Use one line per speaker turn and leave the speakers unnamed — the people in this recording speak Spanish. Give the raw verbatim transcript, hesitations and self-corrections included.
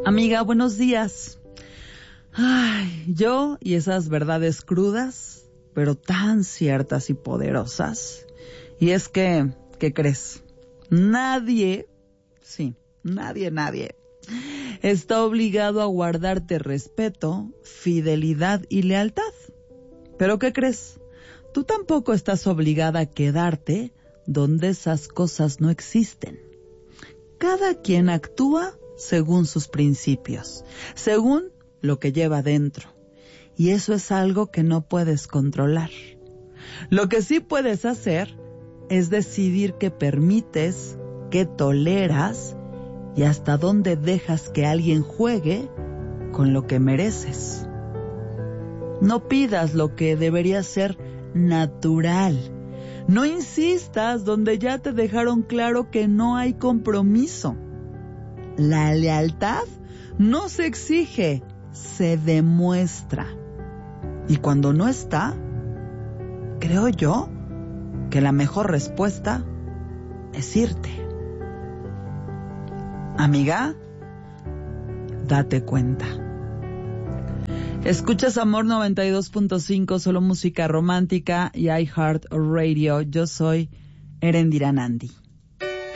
Amiga, buenos días. Ay, yo y esas verdades crudas, pero tan ciertas y poderosas. Y es que, ¿qué crees? Nadie, sí, nadie, nadie, está obligado a guardarte respeto, fidelidad y lealtad. ¿Pero qué crees? Tú tampoco estás obligada a quedarte donde esas cosas no existen. Cada quien actúa según sus principios, según lo que lleva dentro. Y eso es algo que no puedes controlar. Lo que sí puedes hacer es decidir qué permites, qué toleras y hasta dónde dejas que alguien juegue con lo que mereces. No pidas lo que debería ser natural. No insistas donde ya te dejaron claro que no hay compromiso. La lealtad no se exige, se demuestra. Y cuando no está, creo yo que la mejor respuesta es irte. Amiga, date cuenta. Escuchas Amor noventa y dos punto cinco, solo música romántica y iHeart Radio. Yo soy Erendira Nandi.